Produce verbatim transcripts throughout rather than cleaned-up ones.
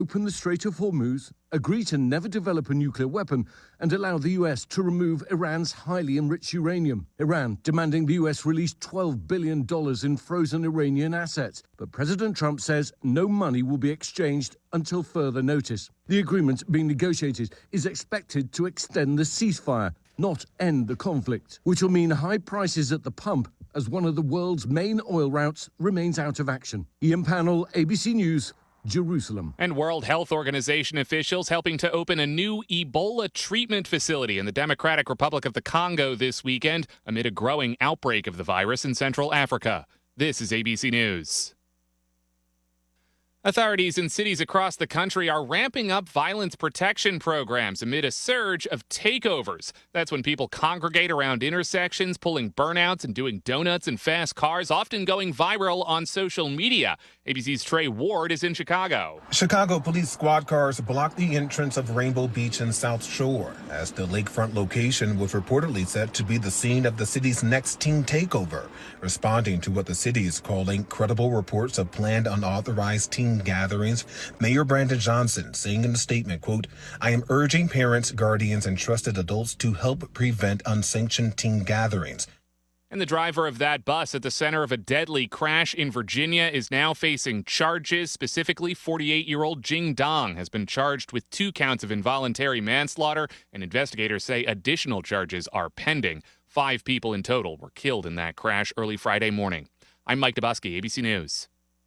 open the Strait of Hormuz, agree to never develop a nuclear weapon, and allow the U S to remove Iran's highly enriched uranium. Iran demanding the U S release twelve billion dollars in frozen Iranian assets. But President Trump says no money will be exchanged until further notice. The agreement being negotiated is expected to extend the ceasefire, not end the conflict, which will mean high prices at the pump as one of the world's main oil routes remains out of action. Ian Pannell, A B C News, Jerusalem. And World Health Organization officials helping to open a new Ebola treatment facility in the Democratic Republic of the Congo this weekend amid a growing outbreak of the virus in Central Africa. This is A B C News. Authorities in cities across the country are ramping up violence protection programs amid a surge of takeovers. That's when people congregate around intersections, pulling burnouts and doing donuts in fast cars, often going viral on social media. A B C's Trey Ward is in Chicago. Chicago police squad cars blocked the entrance of Rainbow Beach and South Shore, as the lakefront location was reportedly set to be the scene of the city's next teen takeover, responding to what the city is calling credible reports of planned unauthorized teen gatherings. Mayor Brandon Johnson saying in a statement, quote, "I am urging parents, guardians, and trusted adults to help prevent unsanctioned teen gatherings." And the driver of that bus at the center of a deadly crash in Virginia is now facing charges. Specifically, forty-eight-year-old Jing Dong has been charged with two counts of involuntary manslaughter, and investigators say additional charges are pending. Five people in total were killed in that crash early Friday morning. I'm Mike Dubusky, A B C News.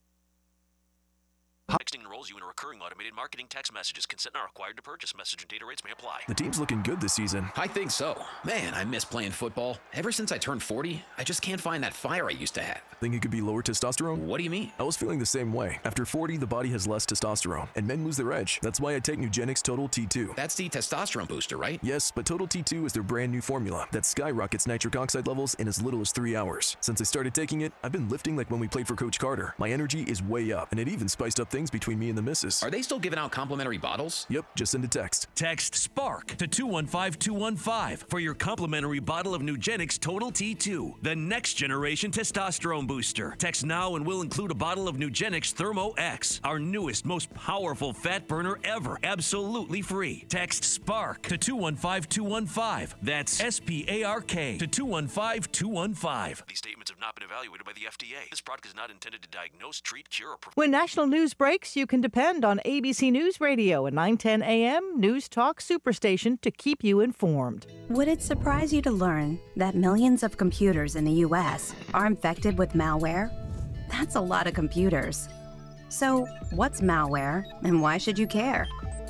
Texting enrolls you in a recurring automated marketing text messages. Consent not required to purchase. Message and data rates may apply. The team's looking good this season. I think so. Man, I miss playing football. Ever since I turned forty, I just can't find that fire I used to have. Think it could be lower testosterone? What do you mean? I was feeling the same way. After forty, the body has less testosterone, and men lose their edge. That's why I take Nugenix Total T two. That's the testosterone booster, right? Yes, but Total T two is their brand new formula that skyrockets nitric oxide levels in as little as three hours. Since I started taking it, I've been lifting like when we played for Coach Carter. My energy is way up, and it even spiced up things between me and the missus. Are they still giving out complimentary bottles? Yep, just send a text. Text SPARK to two one five two one five for your complimentary bottle of Nugenix Total T two, the next generation testosterone booster. Text now and we'll include a bottle of Nugenix Thermo X, our newest, most powerful fat burner ever, absolutely free. Text SPARK to two one five two one five. That's S P A R K to two one five two one five. These statements have not been evaluated by the F D A. This product is not intended to diagnose, treat, cure, or prevent. When national news breaks, you can depend on A B C News Radio and nine ten A M News Talk Superstation to keep you informed. Would it surprise you to learn that millions of computers in the U S are infected with malware? That's a lot of computers. So, what's malware and why should you care?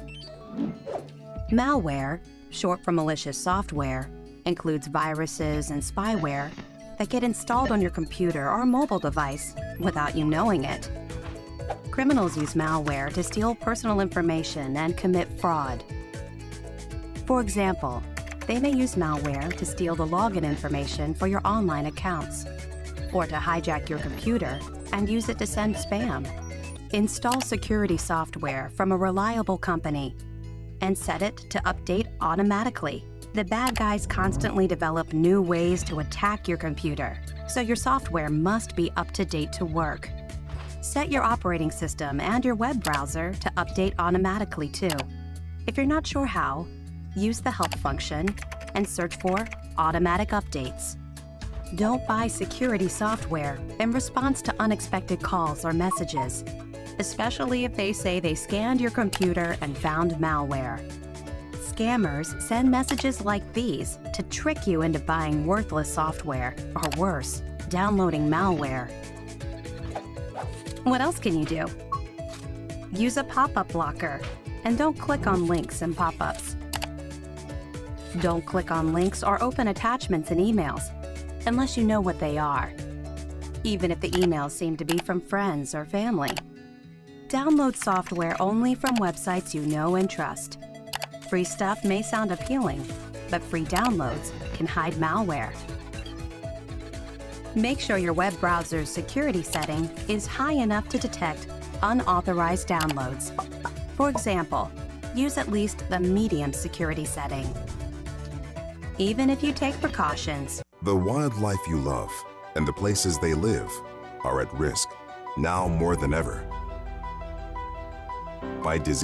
Malware, short for malicious software, includes viruses and spyware that get installed on your computer or mobile device without you knowing it. Criminals use malware to steal personal information and commit fraud. For example, they may use malware to steal the login information for your online accounts, or to hijack your computer and use it to send spam. Install security software from a reliable company and set it to update automatically. The bad guys constantly develop new ways to attack your computer, so your software must be up to date to work. Set your operating system and your web browser to update automatically too. If you're not sure how, use the help function and search for automatic updates. Don't buy security software in response to unexpected calls or messages, especially if they say they scanned your computer and found malware. Scammers send messages like these to trick you into buying worthless software, or worse, downloading malware. What else can you do? Use a pop-up blocker and don't click on links and pop-ups. Don't click on links or open attachments in emails unless you know what they are, even if the emails seem to be from friends or family. Download software only from websites you know and trust. Free stuff may sound appealing, but free downloads can hide malware. Make sure your web browser's security setting is high enough to detect unauthorized downloads. For example, use at least the medium security setting. Even if you take precautions. The wildlife you love and the places they live are at risk, now more than ever. by disease.